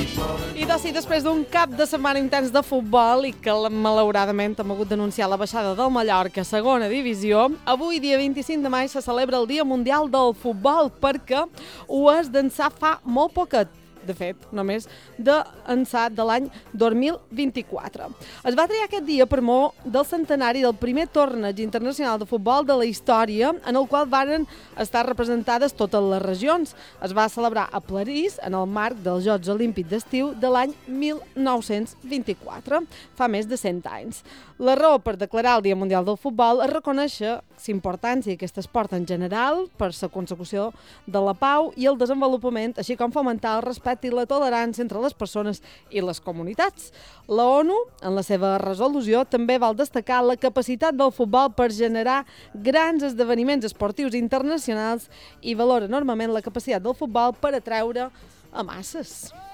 I sí, després d'un cap de setmana intens de futbol i que malauradament hem hagut d'anunciar la baixada del Mallorca a segona divisió, avui, dia 25 de maig, se celebra el Dia Mundial del Futbol perquè ho és d'ençà fa molt poquet. De fet, només d'ençà de l'any 2024. Es va triar aquest dia per mor del centenari del primer torneig internacional de futbol de la història, en el qual varen estar representades totes les regions. Es va celebrar a París en el marc dels Jocs Olímpics d'estiu de l'any 1924, fa més de 100 anys. La raó per declarar el Dia Mundial del Futbol és reconèixer la importància d'aquest esport en general per la consecució de la pau i el desenvolupament, així com fomentar el respecte i la tolerància entre les persones i les comunitats. La ONU, en la seva resolució, també vol destacar la capacitat del futbol per generar grans esdeveniments esportius internacionals i valora enormement la capacitat del futbol per atreure a masses.